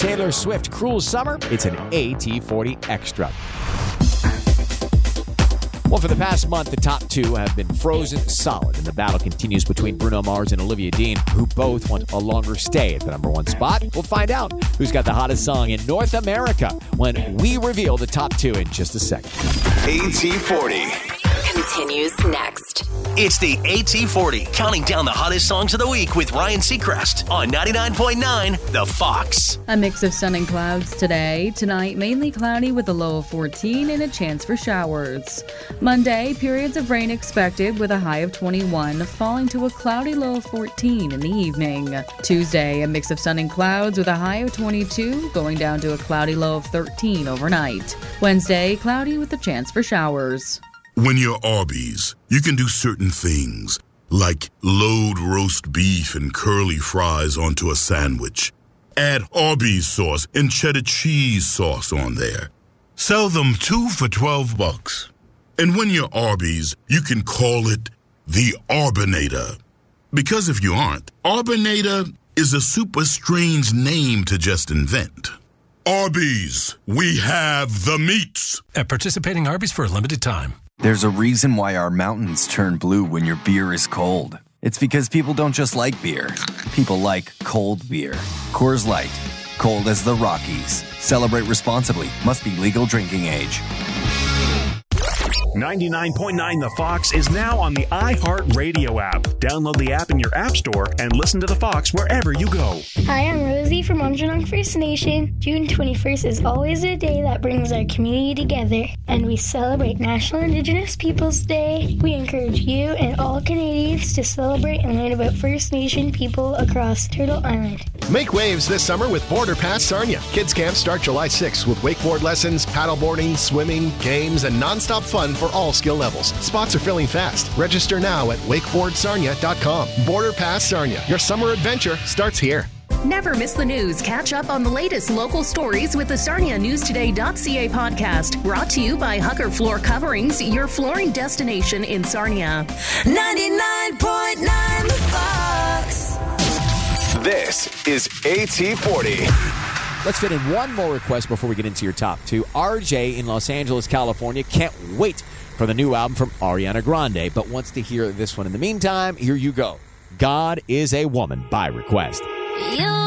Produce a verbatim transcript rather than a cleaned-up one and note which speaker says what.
Speaker 1: Taylor Swift, Cruel Summer. It's an A T forty Extra. Well, for the past month, the top two have been frozen solid, and the battle continues between Bruno Mars and Olivia Dean, who both want a longer stay at the number one spot. We'll find out who's got the hottest song in North America when we reveal the top two in just a second.
Speaker 2: A T forty
Speaker 3: continues next.
Speaker 4: It's the A T forty, counting down the hottest songs of the week with Ryan Seacrest on ninety-nine point nine The Fox.
Speaker 5: A mix of sun and clouds today. Tonight, mainly cloudy with a low of fourteen and a chance for showers. Monday, periods of rain expected with a high of twenty-one, falling to a cloudy low of fourteen in the evening. Tuesday, a mix of sun and clouds with a high of twenty-two, going down to a cloudy low of thirteen overnight. Wednesday, cloudy with a chance for showers.
Speaker 6: When you're Arby's, you can do certain things, like load roast beef and curly fries onto a sandwich. Add Arby's sauce and cheddar cheese sauce on there. Sell them two for twelve bucks. And when you're Arby's, you can call it the Arbinator. Because if you aren't, Arbinator is a super strange name to just invent. Arby's, we have the meats.
Speaker 7: At participating Arby's for a limited time.
Speaker 8: There's a reason why our mountains turn blue when your beer is cold. It's because people don't just like beer. People like cold beer. Coors Light. Cold as the Rockies. Celebrate responsibly. Must be legal drinking age.
Speaker 9: ninety-nine point nine The Fox is now on the iHeartRadio app. Download the app in your app store and listen to The Fox wherever you go.
Speaker 10: Hi, I'm Rosie from Monjanong First Nation. June twenty-first is always a day that brings our community together, and we celebrate National Indigenous Peoples Day. We encourage you and all Canadians to celebrate and learn about First Nation people across Turtle Island.
Speaker 11: Make waves this summer with Border Pass Sarnia. Kids camp start July sixth with wakeboard lessons, paddleboarding, swimming, games, and nonstop fun for all skill levels. Spots are filling fast. Register now at wakeboard sarnia dot com. Border Pass Sarnia. Your summer adventure starts here.
Speaker 12: Never miss the news. Catch up on the latest local stories with the Sarnia News Today dot C A podcast. Brought to you by Hucker Floor Coverings, your flooring destination in Sarnia.
Speaker 2: ninety-nine point nine The Fox. This is A T forty.
Speaker 1: Let's fit in one more request before we get into your top two. R J in Los Angeles, California can't wait for the new album from Ariana Grande, but wants to hear this one in the meantime. Here you go. God is a Woman by request.
Speaker 10: You